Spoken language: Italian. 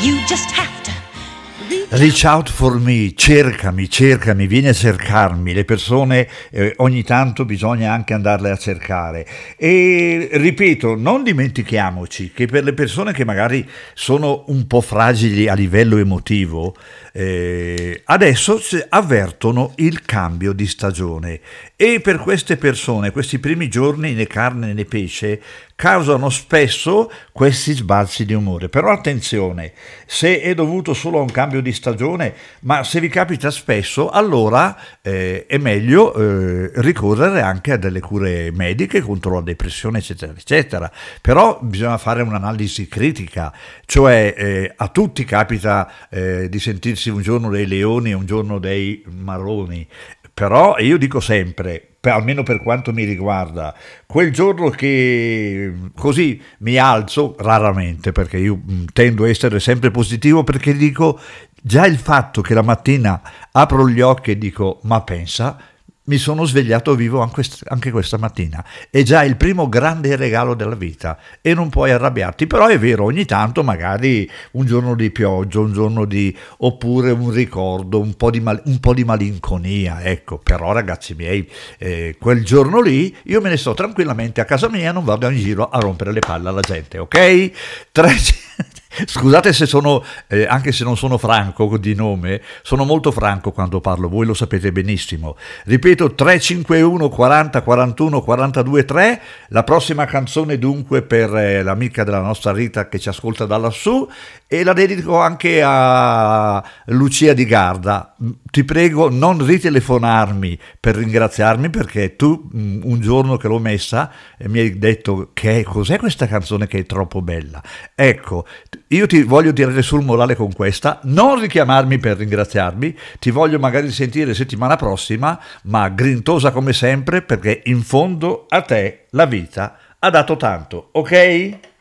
You just have to Reach out for me, cercami, vieni a cercarmi. Le persone ogni tanto bisogna anche andarle a cercare. E ripeto, non dimentichiamoci che per le persone che magari sono un po' fragili a livello emotivo, adesso avvertono il cambio di stagione, e per queste persone questi primi giorni né carne né pesce causano spesso questi sbalzi di umore. Però attenzione, se è dovuto solo a un cambio di stagione, ma se vi capita spesso, allora è meglio ricorrere anche a delle cure mediche contro la depressione, eccetera eccetera. Però bisogna fare un'analisi critica, cioè a tutti capita di sentirsi un giorno dei leoni e un giorno dei marroni. Però io dico sempre, almeno per quanto mi riguarda, quel giorno che così mi alzo, raramente, perché io tendo a essere sempre positivo, perché dico, già il fatto che la mattina apro gli occhi e dico, ma pensa, mi sono svegliato vivo anche questa mattina, è già il primo grande regalo della vita, e non puoi arrabbiarti. Però è vero, ogni tanto magari un giorno di pioggia, un giorno oppure un ricordo, un po' di malinconia, ecco. Però ragazzi miei, quel giorno lì io me ne sto tranquillamente a casa mia, non vado in giro a rompere le palle alla gente, ok? Scusate se sono, anche se non sono franco di nome, sono molto franco quando parlo, voi lo sapete benissimo. Ripeto, 351 40 41 42 3, la prossima canzone dunque per l'amica della nostra Rita che ci ascolta da lassù, e la dedico anche a Lucia di Garda. Ti prego, non ritelefonarmi per ringraziarmi, perché tu un giorno che l'ho messa mi hai detto cos'è questa canzone che è troppo bella. Ecco, io ti voglio tirare sul morale con questa, non richiamarmi per ringraziarmi, ti voglio magari sentire settimana prossima, ma grintosa come sempre, perché in fondo a te la vita ha dato tanto, ok?